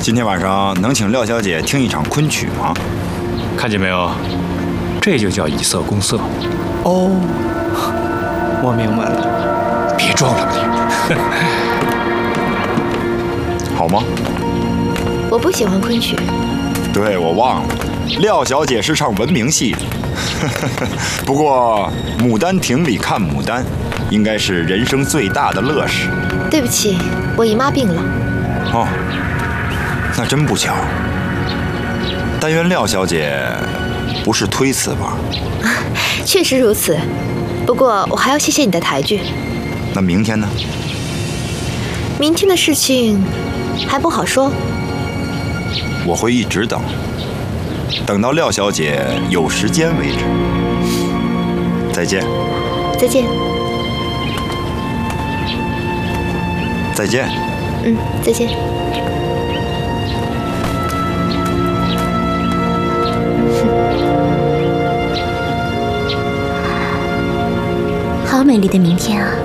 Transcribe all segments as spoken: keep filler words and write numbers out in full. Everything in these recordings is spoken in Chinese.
今天晚上能请廖小姐听一场昆曲吗？ 看见没有，这就叫以色攻色。 哦，我明白了。 别装了你。 好吗？ 我不喜欢昆曲。 对，我忘了，廖小姐是唱文明戏的。不过《牡丹亭》里看牡丹，应该是人生最大的乐事。 对不起，我姨妈病了。 哦，那真不巧。但愿廖小姐不是推辞吧？ 确实如此，不过我还要谢谢你的抬举。 那明天呢？ 明天的事情还不好说。 我会一直等，等到廖小姐有时间为止。再见。 再见。 再见。 嗯，再见。 好美丽的明天啊！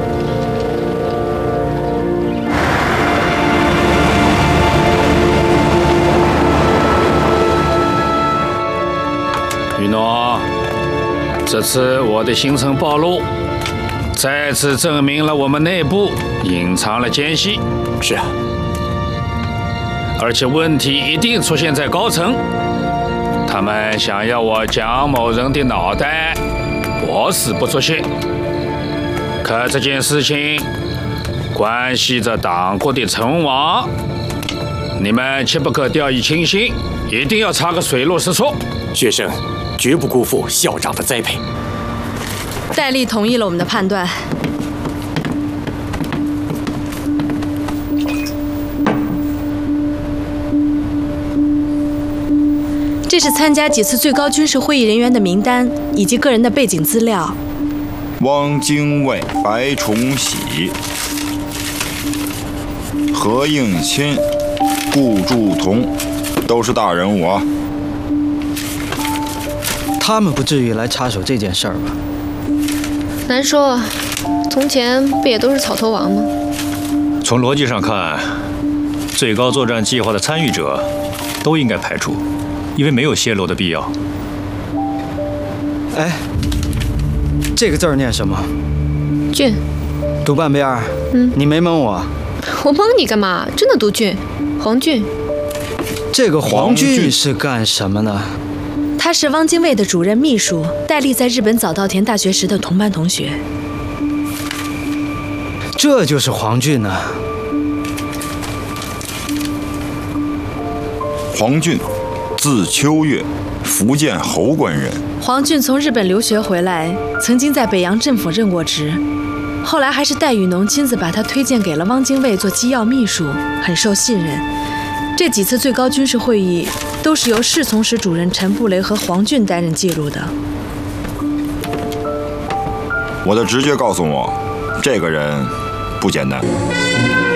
雨诺，这次我的行程暴露，再次证明了我们内部隐藏了奸细。 是啊， 而且问题一定出现在高层，他们想要我蒋某人的脑袋，我死不出现。可这件事情关系着党国的存亡，你们切不可掉以轻心，一定要查个水落石出。 学生绝不辜负校长的栽培。 戴笠同意了我们的判断。这是参加几次最高军事会议人员的名单以及个人的背景资料。 汪精卫、白崇禧、何应钦、顾祝同，都是大人物啊。 他们不至于来插手这件事儿吧？ 难说，从前不也都是草头王吗？ 从逻辑上看，最高作战计划的参与者都应该排除，因为没有泄露的必要。 哎，这个字儿念什么？ 俊。 读半遍。 嗯， 你没蒙我。 我蒙你干嘛？真的读俊，黄俊。 这个黄俊是干什么呢？ 他是汪精卫的主任秘书，戴笠在日本早稻田大学时的同班同学。 这就是黄俊呢。 黄俊，字秋月，福建侯官人。 黄俊从日本留学回来，曾经在北洋政府任过职，后来还是戴雨农亲自把他推荐给了汪精卫做机要秘书，很受信任。这几次最高军事会议都是由侍从室主任陈布雷和黄俊担任记录的。 我的直觉告诉我，这个人不简单。